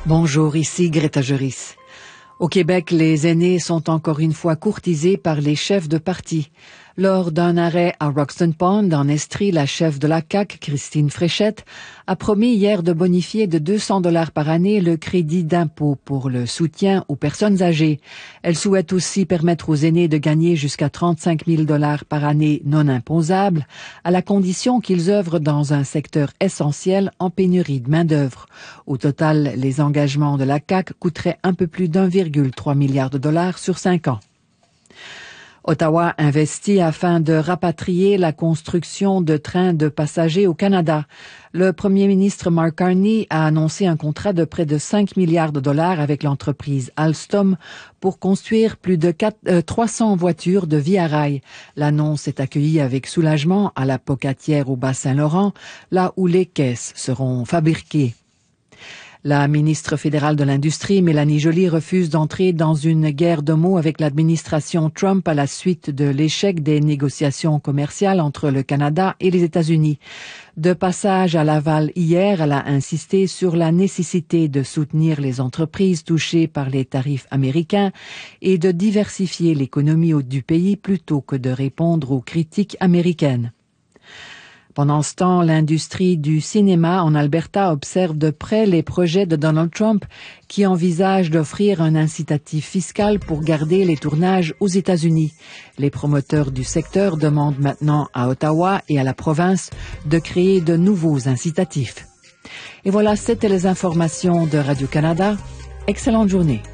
Bonjour, ici Greta Juris. Au Québec, les aînés sont encore une fois courtisés par les chefs de parti. Lors d'un arrêt à Roxton Pond, en Estrie, la chef de la CAQ, Christine Fréchette, a promis hier de bonifier de 200 $ par année le crédit d'impôt pour le soutien aux personnes âgées. Elle souhaite aussi permettre aux aînés de gagner jusqu'à 35 000 $ par année non imposables, à la condition qu'ils œuvrent dans un secteur essentiel en pénurie de main-d'œuvre. Au total, les engagements de la CAQ coûteraient un peu plus d'1,3 milliard de dollars sur 5 ans. Ottawa investit afin de rapatrier la construction de trains de passagers au Canada. Le premier ministre Mark Carney a annoncé un contrat de près de 5 milliards de dollars avec l'entreprise Alstom pour construire plus de 300 voitures de Via Rail. L'annonce est accueillie avec soulagement à la Pocatière au Bas-Saint-Laurent, là où les caisses seront fabriquées. La ministre fédérale de l'Industrie, Mélanie Joly, refuse d'entrer dans une guerre de mots avec l'administration Trump à la suite de l'échec des négociations commerciales entre le Canada et les États-Unis. De passage à Laval hier, elle a insisté sur la nécessité de soutenir les entreprises touchées par les tarifs américains et de diversifier l'économie du pays plutôt que de répondre aux critiques américaines. Pendant ce temps, l'industrie du cinéma en Alberta observe de près les projets de Donald Trump qui envisage d'offrir un incitatif fiscal pour garder les tournages aux États-Unis. Les promoteurs du secteur demandent maintenant à Ottawa et à la province de créer de nouveaux incitatifs. Et voilà, c'était les informations de Radio-Canada. Excellente journée.